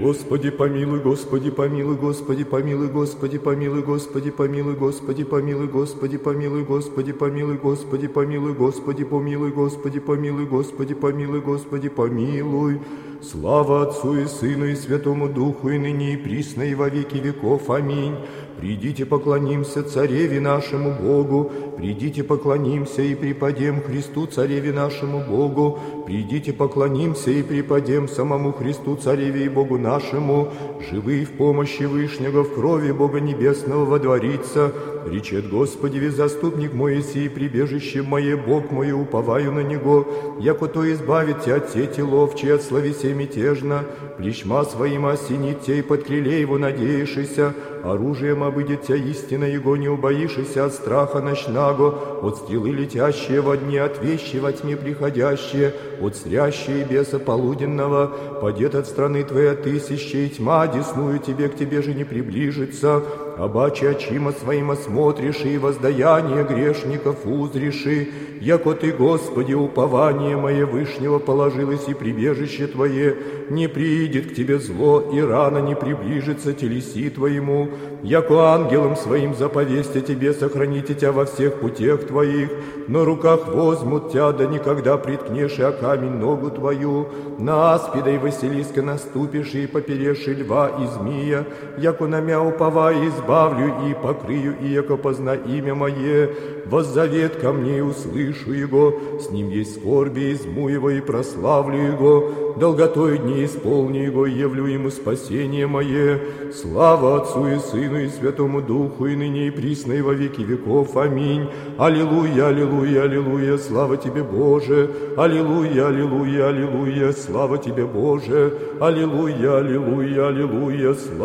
Господи, помилуй, Господи, помилуй, Господи, помилуй, Господи, помилуй, Господи, помилуй, Господи, помилуй, Господи, помилуй, Господи, помилуй, Господи, помилуй, Господи, помилуй, Господи, помилуй, Господи, помилуй, Господи, помилуй. Слава Отцу и Сыну и Святому Духу, и ныне и присно, и во веки веков. Аминь. Придите, поклонимся Цареве нашему Богу, придите, поклонимся и преподем Христу Цареве нашему Богу, придите, поклонимся и преподем самому Христу Цареве и Богу нашему, живы в помощи Вышнего, в крови Бога Небесного водворится. Речет Господи, весь заступник мой и прибежище мое, Бог мой, уповаю на Него, яко то избавит тебя от сети ловчей, от словесе мятежно, плечма своим осенит тебя, и под криле его надеешься, оружием обыдет тебя истина Его, не убоишься от страха ночного, от стрелы летящие во дне, от вещи во тьме приходящие, от стрящие беса полуденного, падет от страны твоя тысяча, и тьма одесную тебе, к тебе же не приближится, обаче очима своим осмотришь, и воздаяние грешников узришь, яко ты, Господи, упование мое Вышнего положилось, и прибежище Твое, не приидет к тебе зло, и рано не приближится телеси Твоему, яко ангелом своим заповестя тебе сохраните тебя во всех путях Твоих, на руках возьмут тебя, да никогда приткнешь и о камень ногу Твою, на аспида и Василиска наступишь, и поперешь льва и змея, яко на мя уповая избавлю и покрию, и яко позна имя мое, воззовет ко мне и услышу Его, с ним есть скорби, изму Его и прославлю Его, долготой дней исполню Его, и явлю Ему спасение мое. Слава Отцу и Сыну и Святому Духу, и ныне и присно, и во веки веков. Аминь. Аллилуйя, аллилуйя, аллилуйя, слава Тебе, Боже. Аллилуйя, аллилуйя, аллилуйя, слава Тебе, Боже. Аллилуйя, аллилуйя, аллилуйя, слава